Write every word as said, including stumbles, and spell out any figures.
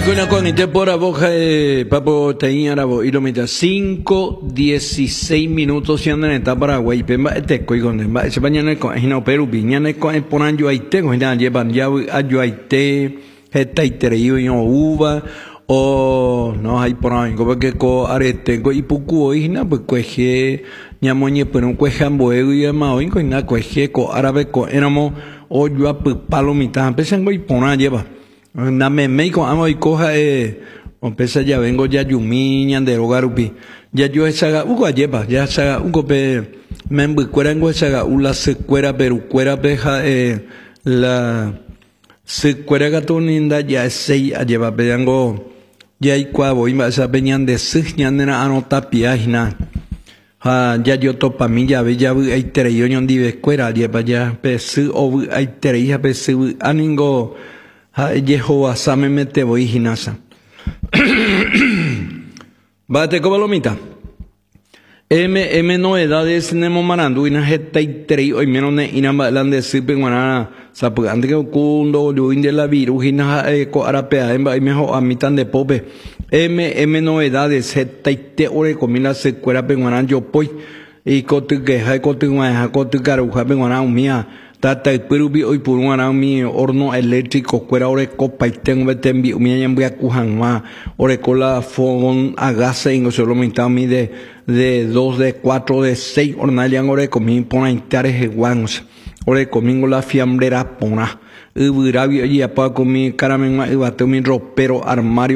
Recuerda con este por la boca de Papo Teña Arabo y lo meta cinco dieciséis minutos si andan en Paraguay pemba este coi con demba se bañan con hino Perú viñan con ponan yo aite con ya llevan ya yo aite heta iterio yo uva o no hay ponan como que co arete co ipuku hina pues coeje ñamoñe pero un coejan boego y ma hoy con na coeje co árabe co éramos o yo a palomita empiezan con ponan lleva na me me con amo y coja eh empieza ya vengo ya yumiñan de rogarupi ya yo esa ugo lleva ya esa ugo pe me bucuerango esa ula se cuera pero cuera peja eh la se cuera gatoninda ya sei a lleva pedango ya y cuavo y esa peñan de signan na anota piajna ha ya yo topa mi ya ve ya hay tereyo ñondi escuela lleva ya pe su o hay tereja pe su aningo ha Jehová same mete voy hinasa bate como lomita M M novedades nemo marandu ina heta itrei hoy menos ne ina balande sipe ngana sapugande que kundo luin de la virus ina ko arapea en bai mejo amitan de pope M M novedades heta ite ore comila se cuera penguana yo poi y cotu que hay cotu ma cotu caruja penguana mía tata perubi hoy por un ara mi horno eléctrico cuera ore copa y tengo betembi mi ñambu akuhan ma ore cola fogón a gas en solo mitad mi de de dos de cuatro de seis hornalian ore comi pona interes guans ore comingo la fiambrera pona ubirabi y apa comi caramen ma ibate mi ropero armario